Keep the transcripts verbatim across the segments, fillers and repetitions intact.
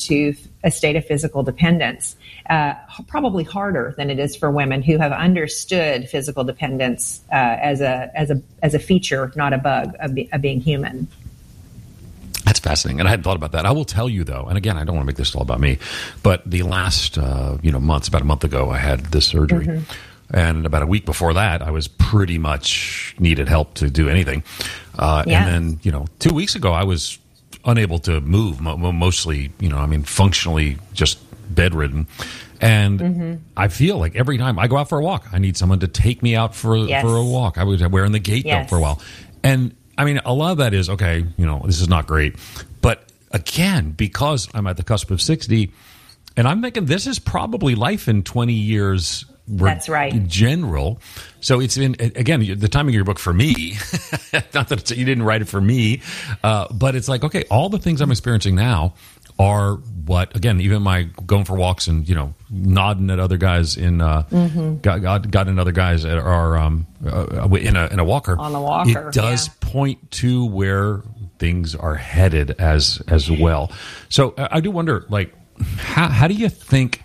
into a state of physical dependence, uh, probably harder than it is for women who have understood physical dependence uh, as a as a as a feature, not a bug of, be, of being human. That's fascinating, and I hadn't thought about that. I will tell you, though, and again, I don't want to make this all about me, but the last uh, you know months, about a month ago, I had this surgery, mm-hmm. and about a week before that, I was pretty much needed help to do anything. Uh, yeah. And then, you know, two weeks ago, I was unable to move, mo- mostly, you know, I mean, functionally just bedridden. And mm-hmm. I feel like every time I go out for a walk, I need someone to take me out for yes. for a walk. I was wearing the gait yes. belt for a while, and I mean, a lot of that is, okay, you know, this is not great. But again, because I'm at the cusp of sixty, and I'm thinking this is probably life in twenty years. That's right. In general. So it's in, again, the timing of your book for me, not that it's, you didn't write it for me, uh, but it's like, okay, all the things I'm experiencing now are what, again, even my going for walks and, you know, nodding at other guys in, uh, mm-hmm. got, got, got in other guys that are, um, uh, in a, in a walker. On a walker. It does yeah. point to where things are headed as, as well. So I, I do wonder, like, how, how do you think,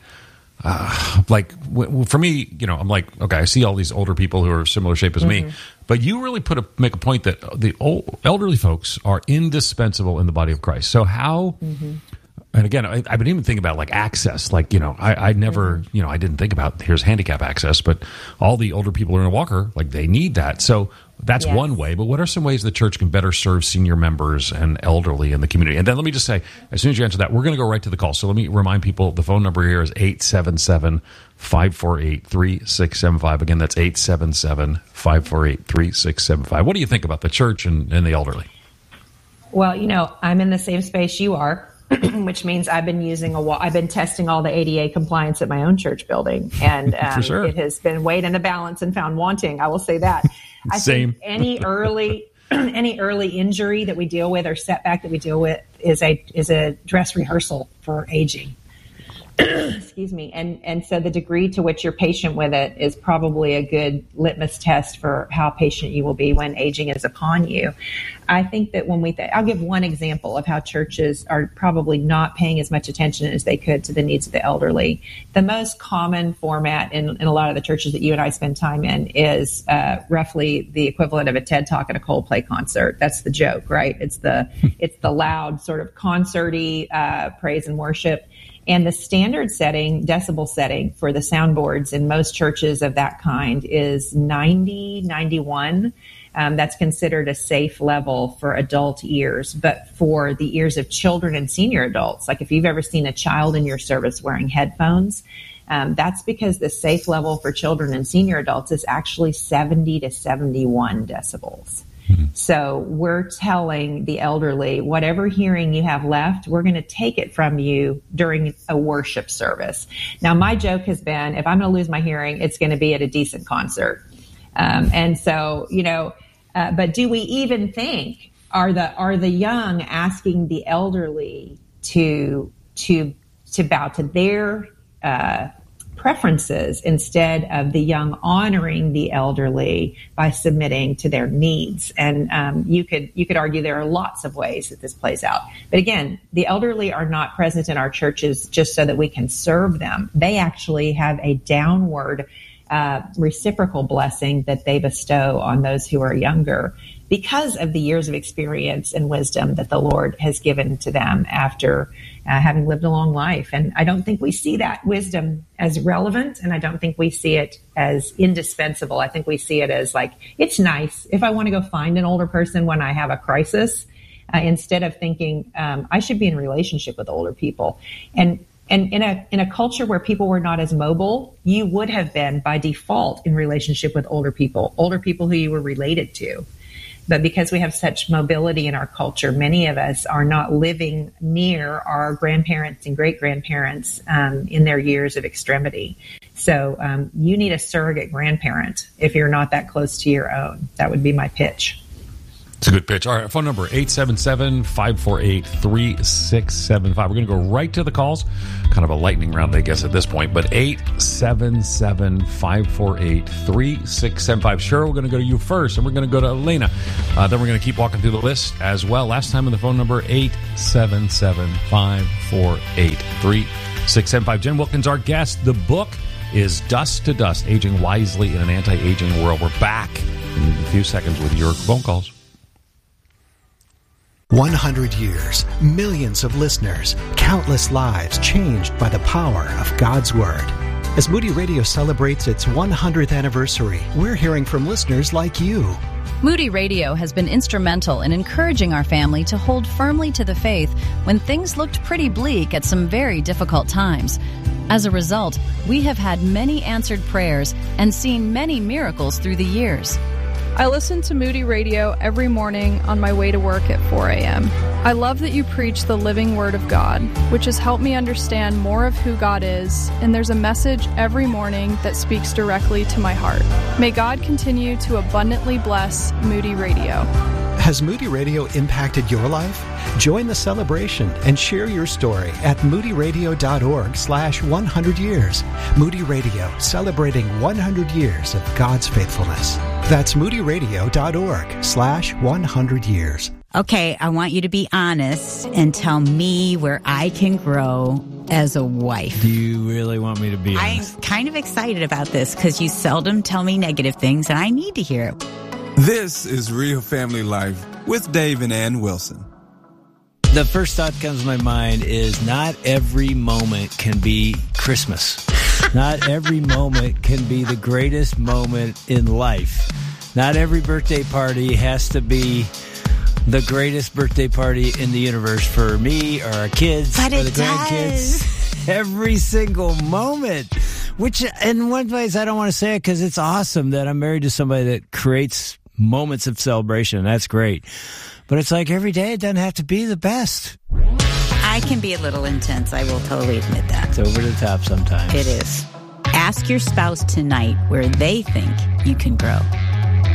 Uh, like w- for me, you know, I'm like, okay, I see all these older people who are similar shape as mm-hmm. me, but you really put a, make a point that the old, elderly folks are indispensable in the body of Christ. So how, mm-hmm. and again, I, I've been even thinking about like access, like, you know, I, I never, mm-hmm. you know, I didn't think about here's handicap access, but all the older people who are in a walker, like they need that. So that's yes. one way, but what are some ways the church can better serve senior members and elderly in the community? And then let me just say, as soon as you answer that, we're going to go right to the call. So let me remind people, the phone number here is eight seven seven, five four eight, three six seven five. Again, that's eight seven seven, five four eight, three six seven five. What do you think about the church and, and the elderly? Well, you know, I'm in the same space you are, which means I've been using a wall. I've been testing all the A D A compliance at my own church building, and um, sure. it has been weighed in the balance and found wanting. I will say that. I Same. think any early any early injury that we deal with or setback that we deal with is a is a dress rehearsal for aging. Excuse me. And and so the degree to which you're patient with it is probably a good litmus test for how patient you will be when aging is upon you. I think that when we, th- I'll give one example of how churches are probably not paying as much attention as they could to the needs of the elderly. The most common format in, in a lot of the churches that you and I spend time in is uh, roughly the equivalent of a TED Talk at a Coldplay concert. That's the joke, right? It's the it's the loud sort of concert-y uh, praise and worship. And the standard setting, decibel setting for the soundboards in most churches of that kind is ninety, ninety-one. Um, that's considered a safe level for adult ears. But for the ears of children and senior adults, like if you've ever seen a child in your service wearing headphones, um, that's because the safe level for children and senior adults is actually seventy to seventy-one decibels. So we're telling the elderly, whatever hearing you have left, we're going to take it from you during a worship service. Now, my joke has been, if I'm going to lose my hearing, it's going to be at a decent concert. Um, and so, you know, uh, but do we even think, are the are the young asking the elderly to to to bow to their uh preferences instead of the young honoring the elderly by submitting to their needs? And um, you could you could argue there are lots of ways that this plays out. But again, the elderly are not present in our churches just so that we can serve them. They actually have a downward uh, reciprocal blessing that they bestow on those who are younger because of the years of experience and wisdom that the Lord has given to them after Uh, having lived a long life. And I don't think we see that wisdom as relevant, and I don't think we see it as indispensable. I think we see it as like, it's nice if I want to go find an older person when I have a crisis, uh, instead of thinking um, I should be in relationship with older people. And and in a in a culture where people were not as mobile, you would have been by default in relationship with older people, older people who you were related to. But because we have such mobility in our culture, many of us are not living near our grandparents and great-grandparents um, in their years of extremity. So um, you need a surrogate grandparent if you're not that close to your own. That would be my pitch. It's a good pitch. All right, phone number eight seven seven, five four eight, three six seven five. We're going to go right to the calls. Kind of a lightning round, I guess, at this point. But eight seven seven, five four eight, three six seven five. Cheryl, we're going to go to you first, and we're going to go to Elena. Uh, then we're going to keep walking through the list as well. Last time on the phone number, eight seven seven, five four eight, three six seven five. Jen Wilkins, our guest. The book is Dust to Dust, Aging Wisely in an Anti-Aging World. We're back in a few seconds with your phone calls. one hundred years, millions of listeners, countless lives changed by the power of God's Word. As Moody Radio celebrates its one hundredth anniversary, we're hearing from listeners like you. Moody Radio has been instrumental in encouraging our family to hold firmly to the faith when things looked pretty bleak at some very difficult times. As a result, we have had many answered prayers and seen many miracles through the years. I listen to Moody Radio every morning on my way to work at four a.m. I love that you preach the living Word of God, which has helped me understand more of who God is, and there's a message every morning that speaks directly to my heart. May God continue to abundantly bless Moody Radio. Has Moody Radio impacted your life? Join the celebration and share your story at moodyradio.org slash 100 years. Moody Radio, celebrating one hundred years of God's faithfulness. That's moodyradio.org slash 100 years. Okay, I want you to be honest and tell me where I can grow as a wife. Do you really want me to be honest? I'm kind of excited about this because you seldom tell me negative things, and I need to hear it. This is Real Family Life with Dave and Ann Wilson. The first thought that comes to my mind is not every moment can be Christmas. Not every moment can be the greatest moment in life. Not every birthday party has to be the greatest birthday party in the universe for me or our kids but or the it grandkids. Does. Every single moment. Which, in one place, I don't want to say it because it's awesome that I'm married to somebody that creates moments of celebration. That's great. But it's like every day it doesn't have to be the best. I can be a little intense. I will totally admit that. It's over the top sometimes. It is. Ask your spouse tonight where they think you can grow.